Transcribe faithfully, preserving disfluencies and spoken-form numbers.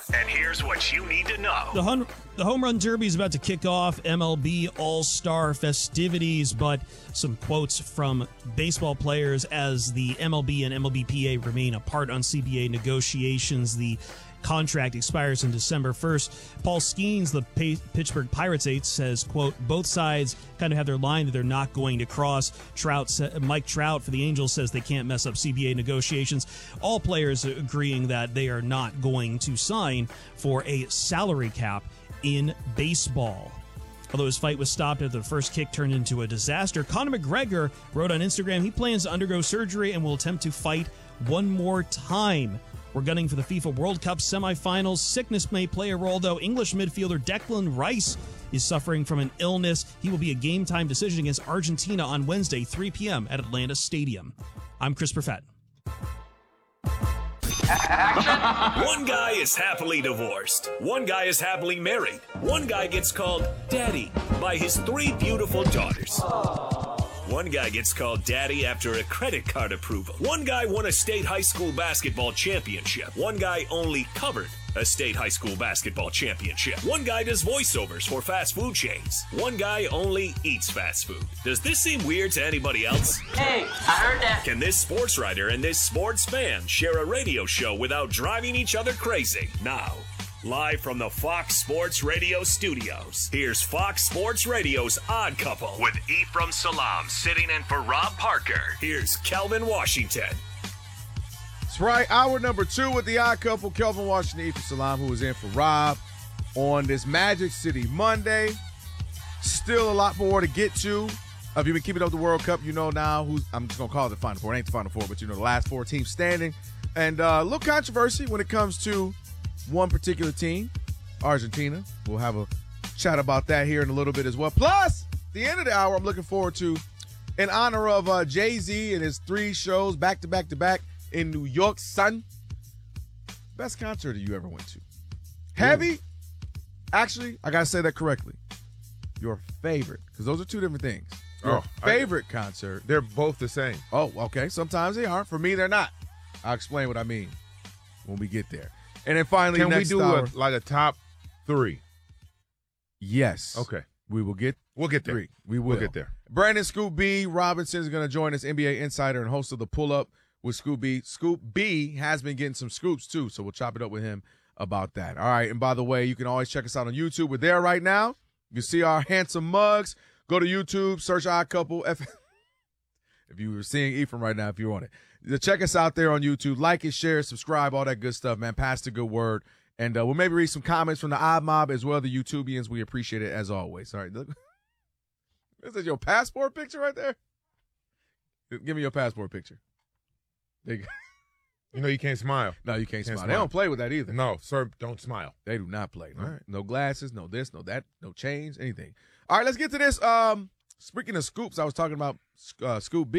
And here's what you need to know. The, hun- the Home Run Derby is about to kick off M L B All-Star festivities, but some quotes from baseball players as the M L B and M L B P A remain apart on C B A negotiations. The contract expires on December first. Paul Skeens, the P- Pittsburgh Pirates ace, says, quote, both sides kind of have their line that they're not going to cross. Trout, sa- Mike Trout for the Angels says they can't mess up C B A negotiations. All players agreeing that they are not going to sign for a salary cap in baseball. Although his fight was stopped after the first kick turned into a disaster, Conor McGregor wrote on Instagram he plans to undergo surgery and will attempt to fight one more time. We're gunning for the FIFA World Cup semifinals. Sickness may play a role, though. English midfielder Declan Rice is suffering from an illness. He will be a game-time decision against Argentina on Wednesday, three p.m. at Atlanta Stadium. I'm Chris Perfett. One guy is happily divorced. One guy is happily married. One guy gets called daddy by his three beautiful daughters. One guy gets called daddy after a credit card approval. One guy won a state high school basketball championship. One guy only covered a state high school basketball championship. One guy does voiceovers for fast food chains. One guy only eats fast food. Does this seem weird to anybody else? Hey, I heard that. Can this sports writer and this sports fan share a radio show without driving each other crazy? Now, live from the Fox Sports Radio studios, here's Fox Sports Radio's Odd Couple with Ephraim Salam sitting in for Rob Parker. Here's Kelvin Washington. That's right. Hour number two with the Odd Couple, Kelvin Washington, Ephraim Salam, who is in for Rob on this Magic City Monday. Still a lot more to get to. Uh, if you've been keeping up the World Cup, you know now who's, I'm just going to call it the Final Four. It ain't the Final Four, but you know the last four teams standing. And uh, a little controversy when it comes to one particular team, Argentina. We'll have a chat about that here in a little bit as well. Plus, at the end of the hour, I'm looking forward to, in honor of uh, Jay-Z and his three shows back to back to back in New York, son. Best concert you ever went to? Heavy? Ooh. Actually, I got to say that correctly. Your favorite, because those are two different things. Your oh, favorite I, concert. They're both the same. Oh, okay. Sometimes they are. For me, they're not. I'll explain what I mean when we get there. And then finally, can next we do hour, a, like a top three? Yes. Okay. We will get We'll get there. Three. We will. We'll get there. Brandon Scoop B Robinson is going to join us, N B A insider and host of The Pull-Up with Scoop B. Scoop B has been getting some scoops, too, so we'll chop it up with him about that. All right, and by the way, you can always check us out on YouTube. We're there right now. You see our handsome mugs. Go to YouTube, search Odd Couple. F- if you were seeing Ephraim right now, if you're on it. Check us out there on YouTube. Like and share, subscribe, all that good stuff, man. Pass the good word. And uh, we'll maybe read some comments from the Odd Mob as well, the YouTubians. We appreciate it as always. All right. Look. Is that your passport picture right there? Give me your passport picture. There you go. You know you can't smile. No, you can't, can't smile. smile. They don't play with that either. No, sir, don't smile. They do not play. No, all right. No glasses, no this, no that, no chains, anything. All right, let's get to this. Um, speaking of scoops, I was talking about uh, Scoop B.